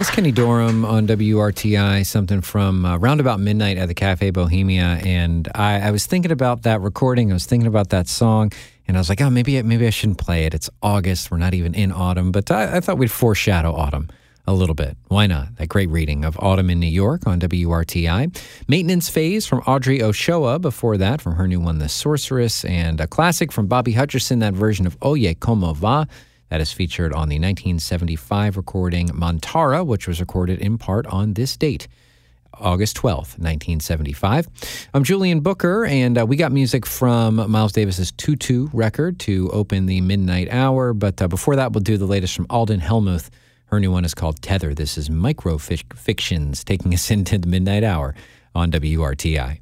It's Kenny Dorham on WRTI, something from Roundabout Midnight at the Cafe Bohemia. And I was thinking about that recording. I was thinking about that song. And I was like, oh, maybe I shouldn't play it. It's August. We're not even in autumn. But I thought we'd foreshadow autumn a little bit. Why not? That great reading of Autumn in New York on WRTI. Maintenance Phase from Audrey Ochoa. Before that, from her new one, The Sorceress. And a classic from Bobby Hutcherson, that version of Oye Como Va. That is featured on the 1975 recording Montara, which was recorded in part on this date, August 12th, 1975. I'm Julian Booker, and we got music from Miles Davis's Tutu record to open the midnight hour. But before that, we'll do the latest from Alden Helmuth. Her new one is called Tether. This is Microfictions taking us into the midnight hour on WRTI.